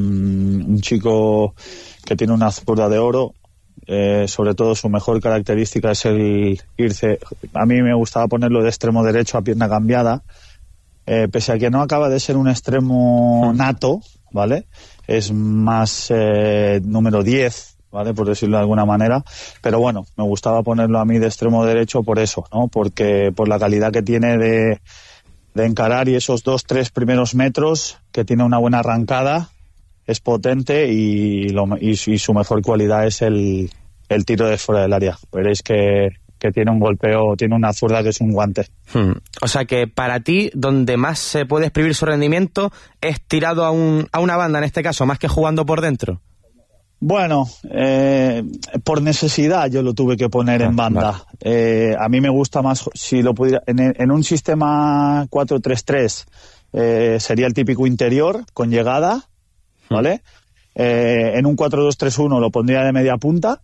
un chico que tiene una zurda de oro. Eh, sobre todo su mejor característica es el irse, a mí me gustaba ponerlo de extremo derecho a pierna cambiada, eh, pese a que no acaba de ser un extremo nato, ¿vale? Es más eh, número diez, ¿vale? Por decirlo de alguna manera, pero bueno, me gustaba ponerlo a mí de extremo derecho por eso, ¿no? Porque por la calidad que tiene de, de encarar y esos dos, tres primeros metros, que tiene una buena arrancada, es potente y, lo, y, y su mejor cualidad es el, el tiro de fuera del área. Veréis que, que tiene un golpeo, tiene una zurda que es un guante. Hmm. O sea que para ti, donde más se puede exprimir su rendimiento es tirado a, un, a una banda, en este caso, más que jugando por dentro. Bueno, eh, por necesidad yo lo tuve que poner ah, en banda. Vale. Eh, a mí me gusta más, si lo pudiera, en, en un sistema cuatro tres tres eh, sería el típico interior con llegada, ¿vale? Eh, en un cuatro dos tres uno lo pondría de media punta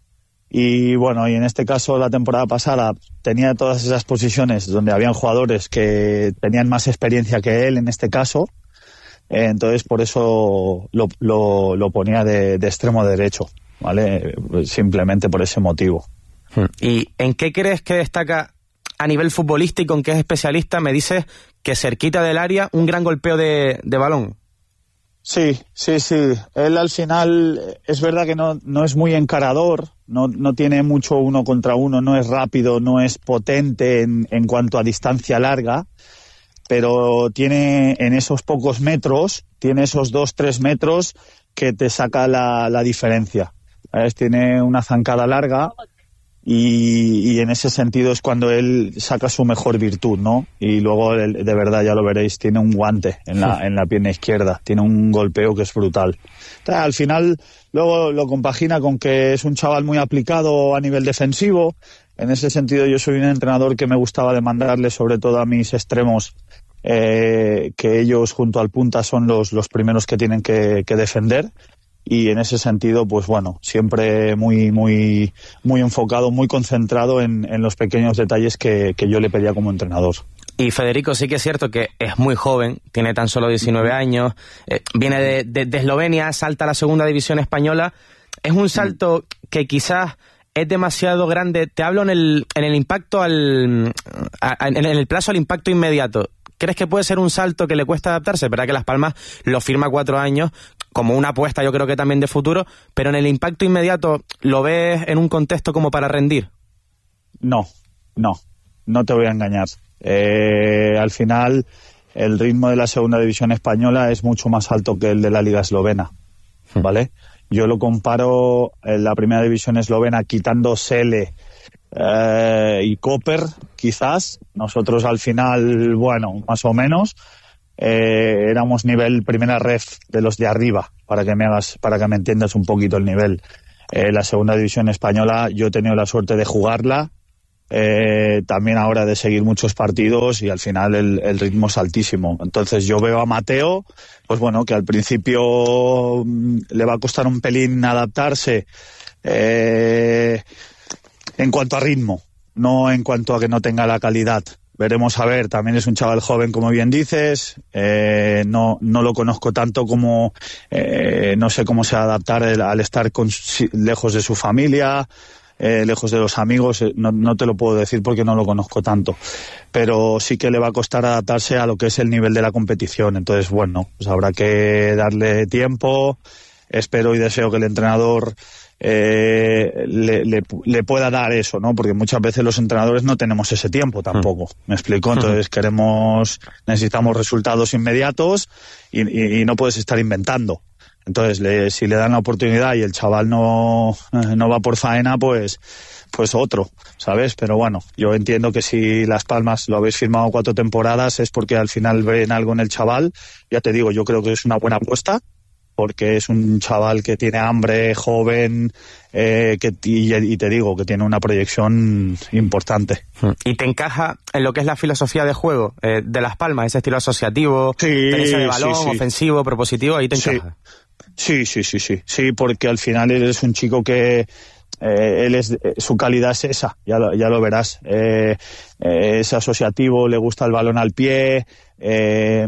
y bueno, y en este caso la temporada pasada tenía todas esas posiciones donde habían jugadores que tenían más experiencia que él en este caso, eh, entonces por eso lo, lo, lo ponía de, de extremo derecho, ¿vale? Simplemente por ese motivo. ¿Y en qué crees que destaca a nivel futbolístico, en qué es especialista? Me dices que cerquita del área un gran golpeo de, de balón. Sí, sí, sí. Él al final es verdad que no, no es muy encarador, no, no tiene mucho uno contra uno, no es rápido, no es potente en, en cuanto a distancia larga, pero tiene en esos pocos metros, tiene esos dos, tres metros que te saca la, la diferencia. ¿Sabes? Tiene una zancada larga y, y en ese sentido es cuando él saca su mejor virtud, ¿no? Y luego, de verdad, ya lo veréis, tiene un guante en la, en la pierna izquierda, tiene un golpeo que es brutal. Entonces, al final, luego lo compagina con que es un chaval muy aplicado a nivel defensivo. En ese sentido, yo soy un entrenador que me gustaba demandarle, sobre todo a mis extremos, eh, que ellos junto al punta son los, los primeros que tienen que, que defender. Y en ese sentido, pues bueno, siempre muy muy muy enfocado, muy concentrado en, en los pequeños detalles que, que yo le pedía como entrenador. Y Federico, sí que es cierto que es muy joven, tiene tan solo diecinueve años, eh, viene de, de, de Eslovenia, salta a la segunda división española. Es un salto que quizás es demasiado grande. Te hablo en el, en el impacto, al, a, en el plazo al impacto inmediato. ¿Crees que puede ser un salto que le cuesta adaptarse? ¿Verdad que Las Palmas lo firma cuatro años como una apuesta, yo creo que también de futuro, pero en el impacto inmediato, ¿lo ves en un contexto como para rendir? No, no, no te voy a engañar. Eh, al final, el ritmo de la segunda división española es mucho más alto que el de la liga eslovena, ¿vale? Yo lo comparo en la primera división eslovena quitando Sele eh, y Koper, quizás. Nosotros al final, bueno, más o menos, eh, éramos nivel primera ref de los de arriba, para que me hagas, para que me entiendas un poquito el nivel. Eh, la segunda división española, yo he tenido la suerte de jugarla eh, también ahora de seguir muchos partidos y al final el, el ritmo es altísimo. Entonces yo veo a Mateo, pues bueno, que al principio mmm, le va a costar un pelín adaptarse eh, en cuanto a ritmo, no en cuanto a que no tenga la calidad. Veremos a ver, también es un chaval joven, como bien dices, eh, no, no lo conozco tanto como, eh, no sé cómo se va a adaptar el, al estar con, lejos de su familia, eh, lejos de los amigos, no, no te lo puedo decir porque no lo conozco tanto, pero sí que le va a costar adaptarse a lo que es el nivel de la competición. Entonces, bueno, pues habrá que darle tiempo. Espero y deseo que el entrenador eh, le, le, le pueda dar eso, ¿no? Porque muchas veces los entrenadores no tenemos ese tiempo tampoco. ¿Me explico? Entonces queremos, necesitamos resultados inmediatos y, y, y no puedes estar inventando. Entonces, le, si le dan la oportunidad y el chaval no, no va por faena, pues, pues otro, ¿sabes? Pero bueno, yo entiendo que si Las Palmas lo habéis firmado cuatro temporadas es porque al final ven algo en el chaval. Ya te digo, yo creo que es una buena apuesta, porque es un chaval que tiene hambre, joven, eh, que y, y te digo que tiene una proyección importante. ¿Y te encaja en lo que es la filosofía de juego eh, de Las Palmas, ese estilo asociativo, sí, tenencia de balón, sí, sí. ofensivo, propositivo, ahí te encaja? Sí, sí, sí, sí, sí, porque al final eres un chico que eh, él es su calidad es esa, ya lo, ya lo verás. Eh, eh, es asociativo, le gusta el balón al pie, eh,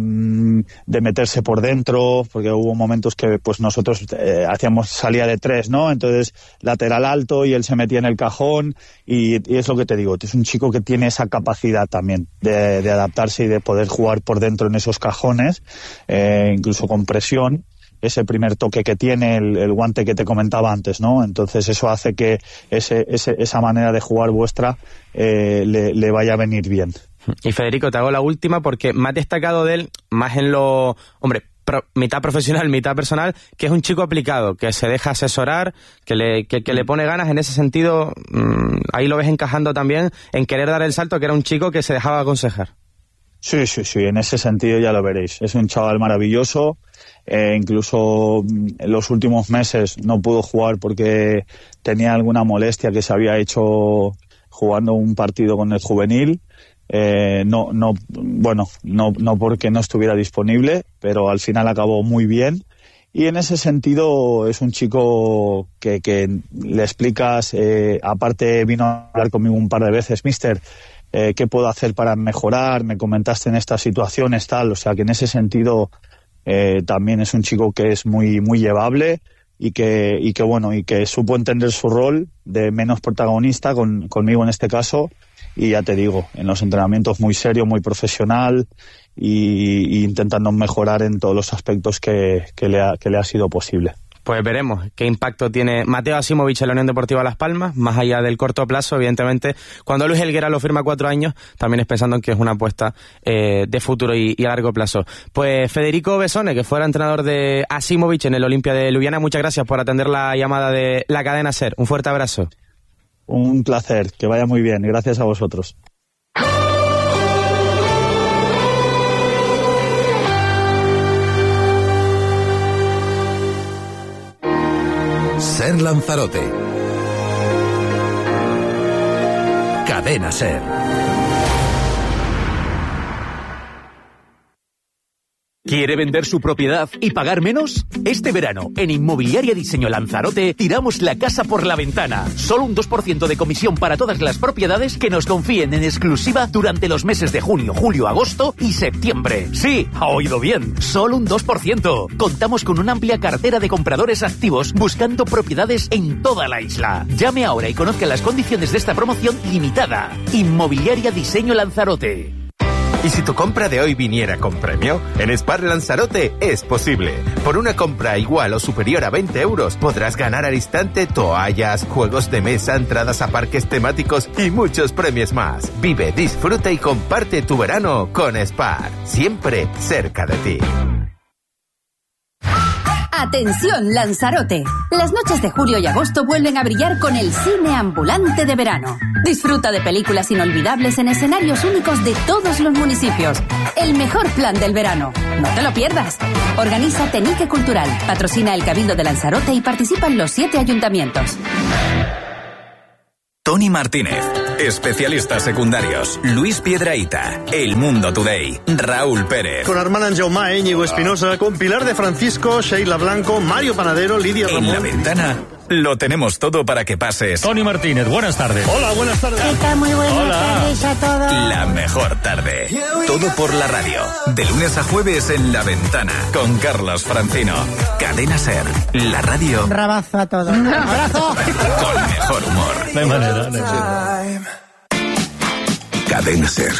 de meterse por dentro, porque hubo momentos que pues nosotros eh, hacíamos salida de tres, ¿no? Entonces lateral alto y él se metía en el cajón y, y es lo que te digo, es un chico que tiene esa capacidad también de, de adaptarse y de poder jugar por dentro en esos cajones, eh, incluso con presión. Ese primer toque que tiene, el, el guante que te comentaba antes, ¿no? Entonces eso hace que ese, ese, esa manera de jugar vuestra eh, le, le vaya a venir bien. Y Federico, te hago la última porque me has destacado de él más en lo, hombre, pro, mitad profesional, mitad personal, que es un chico aplicado, que se deja asesorar, que le, que, que le pone ganas. En ese sentido, mmm, ahí lo ves encajando también en querer dar el salto, que era un chico que se dejaba aconsejar. Sí, sí, sí, en ese sentido ya lo veréis. Es un chaval maravilloso. Eh, incluso en los últimos meses no pudo jugar porque tenía alguna molestia que se había hecho jugando un partido con el juvenil. Eh, no, no, bueno, no, no porque no estuviera disponible, pero al final acabó muy bien. Y en ese sentido es un chico que, que le explicas, eh, aparte vino a hablar conmigo un par de veces, mister, eh, ¿qué puedo hacer para mejorar? Me comentaste en estas situaciones, tal, o sea que en ese sentido eh, también es un chico que es muy, muy llevable y que, y que bueno, y que supo entender su rol de menos protagonista con, conmigo en este caso. Y ya te digo, en los entrenamientos muy serio, muy profesional y, y intentando mejorar en todos los aspectos que, que, le ha, que le ha sido posible. Pues veremos qué impacto tiene Mateo Asimovich en la Unión Deportiva Las Palmas, más allá del corto plazo, evidentemente. Cuando Luis Helguera lo firma cuatro años, también es pensando en que es una apuesta eh, de futuro y, y a largo plazo. Pues Federico Besone, que fuera entrenador de Asimovich en el Olimpia de Ljubljana, muchas gracias por atender la llamada de la cadena SER. Un fuerte abrazo. Un placer, que vaya muy bien. Gracias a vosotros. SER Lanzarote. Cadena SER. ¿Quiere vender su propiedad y pagar menos? Este verano, en Inmobiliaria Diseño Lanzarote, tiramos la casa por la ventana. Solo un dos por ciento de comisión para todas las propiedades que nos confíen en exclusiva durante los meses de junio, julio, agosto y septiembre. Sí, ha oído bien, solo un dos por ciento. Contamos con una amplia cartera de compradores activos buscando propiedades en toda la isla. Llame ahora y conozca las condiciones de esta promoción limitada. Inmobiliaria Diseño Lanzarote. ¿Y si tu compra de hoy viniera con premio? En Spar Lanzarote es posible. Por una compra igual o superior a veinte euros podrás ganar al instante toallas, juegos de mesa, entradas a parques temáticos y muchos premios más. Vive, disfruta y comparte tu verano con Spar. Siempre cerca de ti. Atención Lanzarote, las noches de julio y agosto vuelven a brillar con el cine ambulante de verano. Disfruta de películas inolvidables en escenarios únicos de todos los municipios. El mejor plan del verano. No te lo pierdas. Organiza Tenique Cultural, patrocina el Cabildo de Lanzarote y participa en los siete ayuntamientos. Tony Martínez, Especialistas secundarios. Luis Piedrahita, El Mundo Today, Raúl Pérez. Con Armand Anjaumá, Íñigo Espinosa, con Pilar de Francisco, Sheila Blanco, Mario Panadero, Lidia Ramón. En La Ventana lo tenemos todo para que pases. Tony Martínez, buenas tardes. Hola, buenas tardes. ¿Qué tal? Muy buenas Hola. tardes a todos. La mejor tarde. Todo por la radio. De lunes a jueves en La Ventana. Con Carlos Francino. Cadena Ser. La radio. Un rabazo a todos. Un abrazo. Con mejor humor. De manera, de manera. Cadena Ser.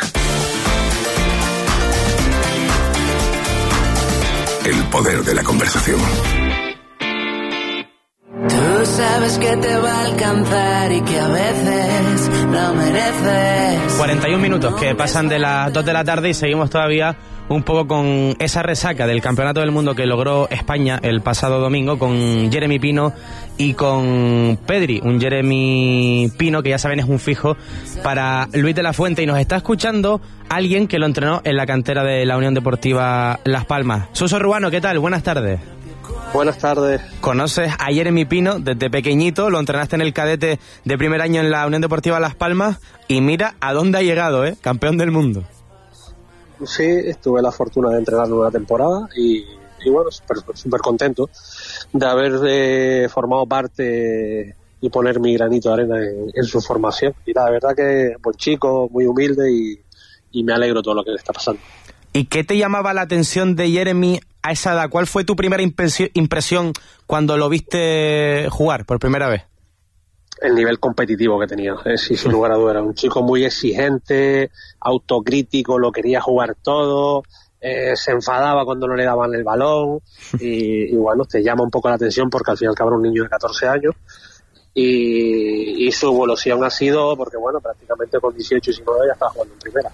El poder de la conversación. Tú sabes que te va a alcanzar y que a veces lo mereces. cuarenta y un minutos que pasan de las dos de la tarde y seguimos todavía un poco con esa resaca del Campeonato del Mundo que logró España el pasado domingo con Jeremy Pino y con Pedri, un Jeremy Pino que ya saben es un fijo para Luis de la Fuente y nos está escuchando alguien que lo entrenó en la cantera de la Unión Deportiva Las Palmas. Suso Ruano, ¿qué tal? Buenas tardes. Buenas tardes. ¿Conoces a Jeremy Pino desde pequeñito? Lo entrenaste en el cadete de primer año en la Unión Deportiva Las Palmas y mira a dónde ha llegado, ¿eh? Campeón del mundo. Sí, tuve la fortuna de entrenarlo una temporada y, y bueno, súper super contento de haber eh, formado parte y poner mi granito de arena en, en su formación. Y la verdad que buen chico, muy humilde y, y me alegro de todo lo que le está pasando. ¿Y qué te llamaba la atención de Jeremy a esa edad? ¿Cuál fue tu primera impresión cuando lo viste jugar por primera vez? El nivel competitivo que tenía, eh, sí, sin lugar a dudas. Era un chico muy exigente, autocrítico, lo quería jugar todo, eh, se enfadaba cuando no le daban el balón y, y bueno, te llama un poco la atención porque al final cabrón un niño de catorce años y, y su evolución ha sido porque bueno, prácticamente con dieciocho y diecinueve ya estaba jugando en primera.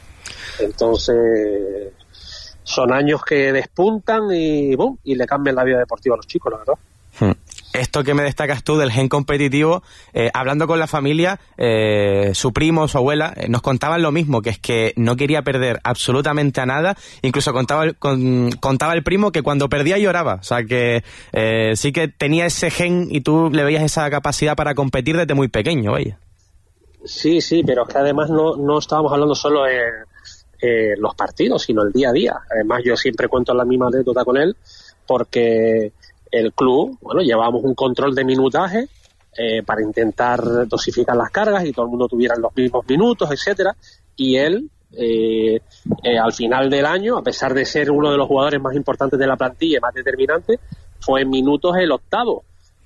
Entonces son años que despuntan y boom, y le cambian la vida deportiva a los chicos, la verdad. Hmm. Esto que me destacas tú del gen competitivo, eh, hablando con la familia, eh, su primo, su abuela, eh, nos contaban lo mismo, que es que no quería perder absolutamente a nada, incluso contaba el, con, contaba el primo que cuando perdía lloraba, o sea que eh, sí que tenía ese gen y tú le veías esa capacidad para competir desde muy pequeño, vaya. Sí, sí, pero es que además no, no estábamos hablando solo de eh, los partidos, sino el día a día. Además yo siempre cuento la misma anécdota con él, porque el club, bueno, llevábamos un control de minutaje eh, para intentar dosificar las cargas y todo el mundo tuviera los mismos minutos, etcétera. Y él, eh, eh, al final del año, a pesar de ser uno de los jugadores más importantes de la plantilla y más determinante, fue en minutos el octavo.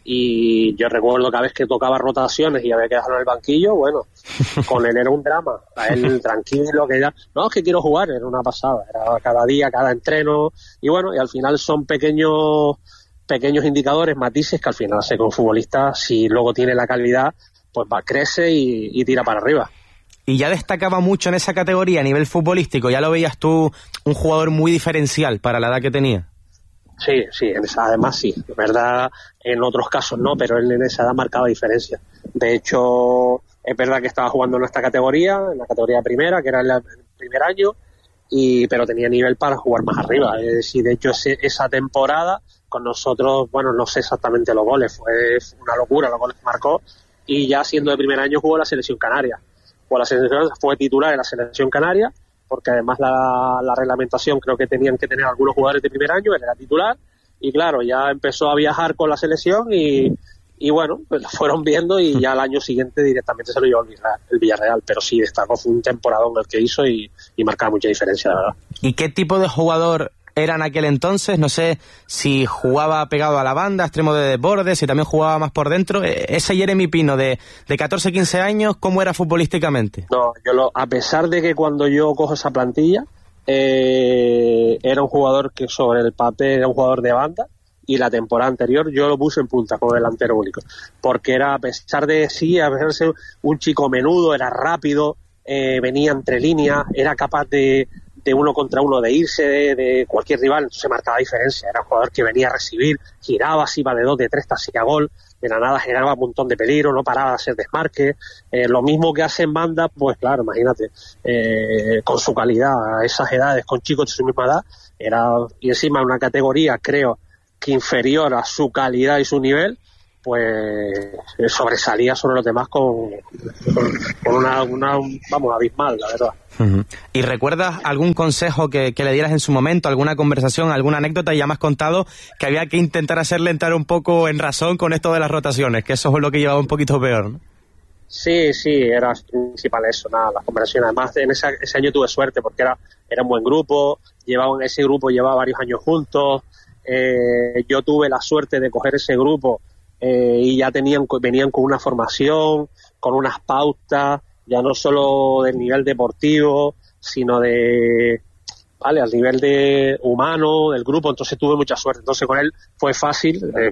Y yo recuerdo cada vez que tocaba rotaciones y había que dejarlo en el banquillo, bueno, con él era un drama. A él tranquilo, que ya, no, es que quiero jugar, era una pasada. Era cada día, cada entreno. Y bueno, y al final son pequeños pequeños indicadores, matices que al final hace con un futbolista, si luego tiene la calidad, pues va, crece y, y tira para arriba. Y ya destacaba mucho en esa categoría a nivel futbolístico, ya lo veías tú un jugador muy diferencial para la edad que tenía. Sí, sí, en esa, además sí, de verdad, en otros casos no, pero él en esa edad marcaba diferencia. De hecho, es verdad que estaba jugando en esta categoría, en la categoría primera, que era el primer año, y pero tenía nivel para jugar más arriba. Es decir, de hecho ese, esa temporada con nosotros, bueno, no sé exactamente los goles, fue una locura los goles que marcó, y ya siendo de primer año jugó la selección canaria. Jugó la selección, fue titular en la selección canaria, porque además la, la reglamentación creo que tenían que tener algunos jugadores de primer año, él era titular, y claro, ya empezó a viajar con la selección y, y bueno, pues lo fueron viendo y ya al año siguiente directamente se lo llevó el Villarreal, el Villarreal, pero sí destacó, fue un temporadón el que hizo y, y marcaba mucha diferencia, la verdad. ¿Y qué tipo de jugador era en aquel entonces? No sé si jugaba pegado a la banda, extremo de desborde, si también jugaba más por dentro. Ese Jeremy Pino de, de catorce, quince años, ¿cómo era futbolísticamente? No, yo lo, a pesar de que cuando yo cojo esa plantilla, eh, era un jugador que sobre el papel era un jugador de banda, y la temporada anterior yo lo puse en punta como delantero único, porque era, a pesar de sí, a pesar de ser un chico menudo, era rápido, eh, venía entre líneas, era capaz de de uno contra uno, de irse de, de cualquier rival, entonces marcaba diferencia. Era un jugador que venía a recibir, giraba, se iba de dos, de tres, hacía gol, de la nada generaba un montón de peligro, no paraba de hacer desmarque, eh, lo mismo que hace en banda, pues claro, imagínate, eh, con su calidad, a esas edades, con chicos de su misma edad, era, y encima una categoría, creo, que inferior a su calidad y su nivel, pues sobresalía sobre los demás con, con, con una, una, vamos, abismal, la verdad. Uh-huh. ¿Y recuerdas algún consejo que, que le dieras en su momento, alguna conversación, alguna anécdota? Ya me has contado que había que intentar hacerle entrar un poco en razón con esto de las rotaciones, que eso es lo que llevaba un poquito peor, ¿no? Sí, sí, era principal eso, nada, las conversaciones. Además, en esa, ese año tuve suerte porque era, era un buen grupo, llevaban ese grupo llevaba varios años juntos, eh, yo tuve la suerte de coger ese grupo eh, y ya tenían venían con una formación, con unas pautas, ya no solo del nivel deportivo, sino de, vale, al nivel de humano del grupo, entonces tuve mucha suerte. Entonces con él fue fácil, eh,